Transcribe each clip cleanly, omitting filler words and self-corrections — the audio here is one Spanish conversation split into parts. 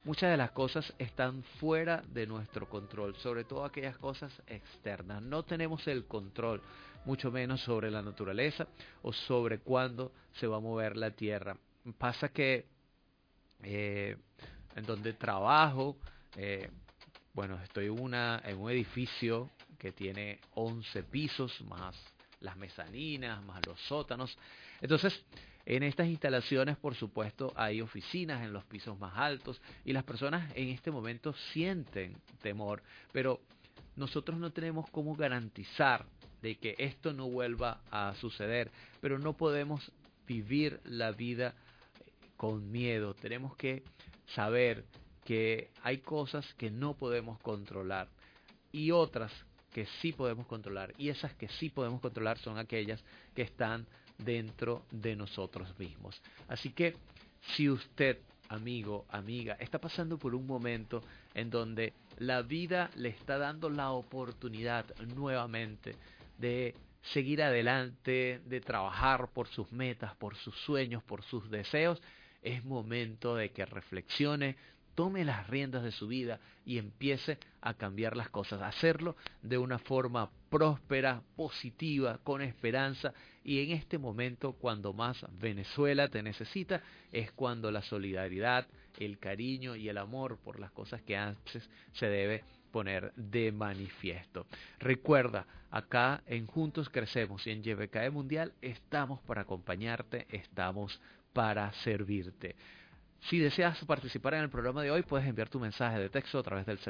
muchas de las cosas están fuera de nuestro control, sobre todo aquellas cosas externas. No tenemos el control, mucho menos sobre la naturaleza o sobre cuándo se va a mover la tierra. Pasa que eh, en donde trabajo, eh, bueno, estoy en un edificio que tiene 11 pisos, más las mezaninas, más los sótanos. Entonces, en estas instalaciones, por supuesto, hay oficinas en los pisos más altos y las personas en este momento sienten temor, pero nosotros no tenemos cómo garantizar de que esto no vuelva a suceder, pero no podemos vivir la vida con miedo. Tenemos que saber que hay cosas que no podemos controlar y otras que sí podemos controlar. Y esas que sí podemos controlar son aquellas que están dentro de nosotros mismos. Así que si usted, amigo, amiga, está pasando por un momento en donde la vida le está dando la oportunidad nuevamente de seguir adelante, de trabajar por sus metas, por sus sueños, por sus deseos, es momento de que reflexione, tome las riendas de su vida y empiece a cambiar las cosas, a hacerlo de una forma próspera, positiva, con esperanza. Y en este momento, cuando más Venezuela te necesita, es cuando la solidaridad, el cariño y el amor por las cosas que haces se debe poner de manifiesto. Recuerda, acá en Juntos Crecemos y en YBKE Mundial estamos para acompañarte, estamos para servirte. Si deseas participar en el programa de hoy, puedes enviar tu mensaje de texto a través del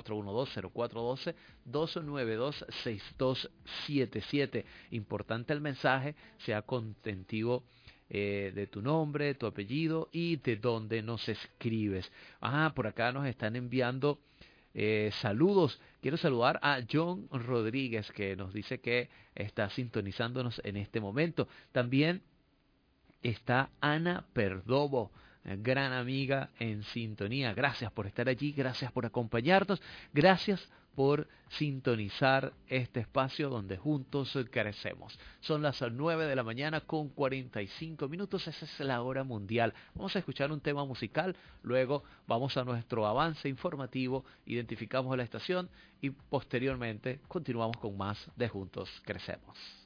0412-0412-292-6277. Importante el mensaje, sea contentivo de tu nombre, tu apellido y de dónde nos escribes. Por acá nos están enviando saludos. Quiero saludar a John Rodríguez, que nos dice que está sintonizándonos en este momento. También está Ana Perdomo, gran amiga en sintonía. Gracias por estar allí, gracias por acompañarnos, gracias por sintonizar este espacio donde juntos crecemos. Son las 9 de la mañana con 45 minutos, esa es la hora mundial. Vamos a escuchar un tema musical, luego vamos a nuestro avance informativo, identificamos la estación y posteriormente continuamos con más de Juntos Crecemos.